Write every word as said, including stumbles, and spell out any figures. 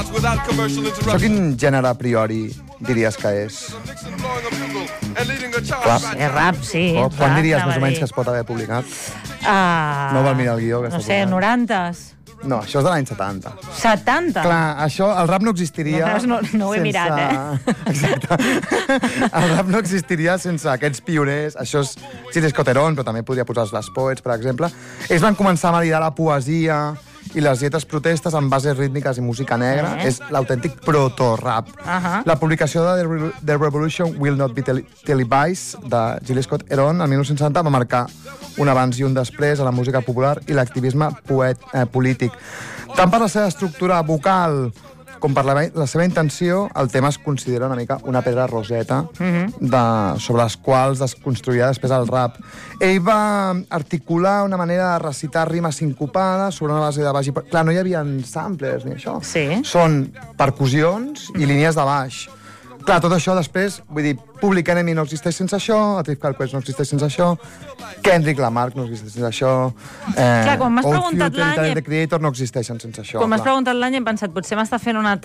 Això quin gènere a priori diries que és? Rap. Sí, rap, sí. O quan rap, diries anava més o a menys dir. que es pot haver publicat? Uh, No val mirar el guió, que No està sé, posat. norantes. No, això és de l'any setanta. setanta? Clar, això, el rap no existiria... No, no, no ho he sense... mirat, eh? Exacte. El rap no existiria sense aquests pioners. Això és Gilles Scott Heron, però també podria posar els Les Poets, per exemple. Ells van començar a maridar la poesia i les lletres protestes amb bases rítmiques i música negra. Eh? És l'autèntic proto-rap. Uh-huh. La publicació de The, Re The Revolution Will Not Be Tele Televised de Gilles Scott Heron el dinou setanta va marcar un abans i un després a la música popular i l'activisme eh, polític. Tant per la seva estructura vocal com per la, la seva intenció, el tema es considera una mica una pedra roseta Mhm. de, sobre les quals es construirà després el rap. Ell va articular una manera de recitar rimes sincopades sobre una base de baix i... Clar, no hi havia samplers ni això. Sí. Són percussions i línies de baix. Clar, tot això després, vull dir, Public Enemy no existeix sense això, A Tribe Called Quest no existeix sense això, Kendrick Lamar no existeix sense això, eh, Clar, quan m'has Old preguntat Future i l'any, Tyler, The Creator no existeixen sense això. Quan m'has clar. preguntat l'any he pensat, potser m'està fent una